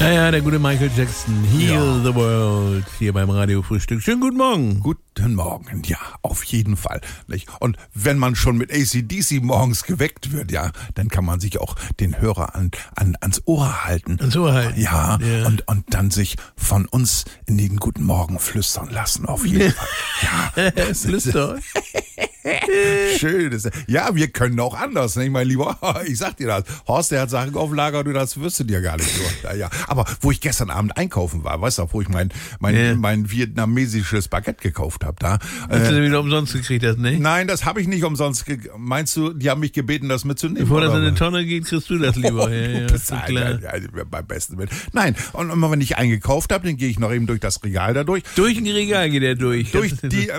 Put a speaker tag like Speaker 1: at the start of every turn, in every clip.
Speaker 1: Ja, der gute Michael Jackson, Heal the World, hier beim Radio-Frühstück. Schönen guten Morgen.
Speaker 2: Guten Morgen, ja, auf jeden Fall. Nicht? Und wenn man schon mit AC/DC morgens geweckt wird, ja, dann kann man sich auch den Hörer ans Ohr halten.
Speaker 1: Ans Ohr halten.
Speaker 2: Ja. Und dann sich von uns in den guten Morgen flüstern lassen, auf jeden Fall. Ja,
Speaker 1: Flüstern.
Speaker 2: Schön. Ja, wir können auch anders, nicht, mein Lieber? Ich sag dir das. Horst, der hat Sachen auf Lager, das wirst du dir gar nicht so. Ja. Aber wo ich gestern Abend einkaufen war, weißt du, wo ich mein vietnamesisches Baguette gekauft habe, da.
Speaker 1: Hast du das wieder umsonst gekriegt, das, ne?
Speaker 2: Nein, das habe ich nicht umsonst gekriegt. Meinst du, die haben mich gebeten, das mitzunehmen?
Speaker 1: Bevor das in eine Tonne geht, kriegst du das lieber.
Speaker 2: Du bist klar. Beim besten Willen. Nein, und immer wenn ich eingekauft habe, dann gehe ich noch eben durch das Regal da durch.
Speaker 1: Durch ein Regal geht er durch.
Speaker 2: Durch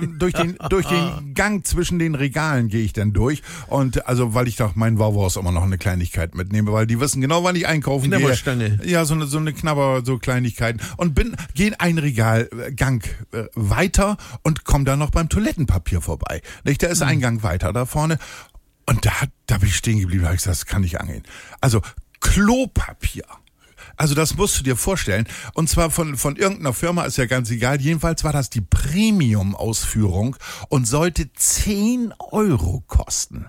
Speaker 2: den Gang zwischen den Regalen gehe ich dann durch. Und also, weil ich doch meinen Wauwurst immer noch eine Kleinigkeit mitnehme, weil die wissen genau, wann ich einkaufen gehe.
Speaker 1: Knabberstange.
Speaker 2: Ja, so eine Knabber, so Kleinigkeiten. Und gehe einen Regalgang weiter und komme dann noch beim Toilettenpapier vorbei. Da ist ein Gang weiter da vorne. Und da bin ich stehen geblieben, da habe ich gesagt, das kann nicht angehen. Also Klopapier. Also das musst du dir vorstellen. Und zwar von irgendeiner Firma, ist ja ganz egal. Jedenfalls war das die Premium-Ausführung und sollte 10 € kosten.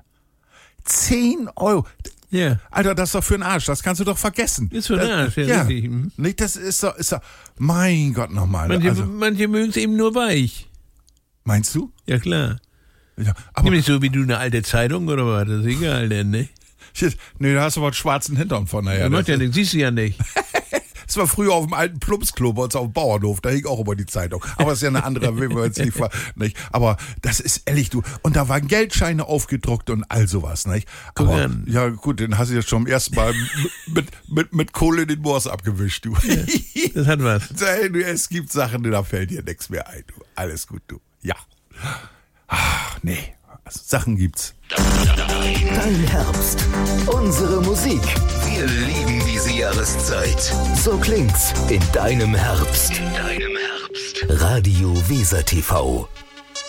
Speaker 2: 10 €.
Speaker 1: Ja.
Speaker 2: Alter, das ist doch für den Arsch. Das kannst du doch vergessen.
Speaker 1: Ist für den Arsch, ja. Richtig.
Speaker 2: Nicht, das ist doch, mein Gott nochmal.
Speaker 1: Manche mögen es eben nur weich.
Speaker 2: Meinst du?
Speaker 1: Ja, klar.
Speaker 2: Ja, aber
Speaker 1: Nicht so wie du eine alte Zeitung oder was, das ist egal denn, ne?
Speaker 2: Shit, nee, da hast du aber einen schwarzen Hintern von nachher.
Speaker 1: Das macht ja nichts, siehst du ja nicht.
Speaker 2: Das war früher auf dem alten Plumpsklo bei uns auf dem Bauernhof, da hing auch immer die Zeitung. Aber das ist ja eine andere, will man jetzt nicht. Aber das ist ehrlich, du. Und da waren Geldscheine aufgedruckt und all sowas, nicht? Aber ja gut, den hast du jetzt schon am ersten Mal mit Kohle in den Moors abgewischt, du.
Speaker 1: Ja, das hat was.
Speaker 2: Es gibt Sachen, da fällt dir nichts mehr ein, du. Alles gut, du. Ja. Ach, nee. Also, Sachen gibt's.
Speaker 3: Dein Herbst. Unsere Musik.
Speaker 4: Wir lieben diese Jahreszeit.
Speaker 3: So klingt's in deinem Herbst. Radio Weser TV.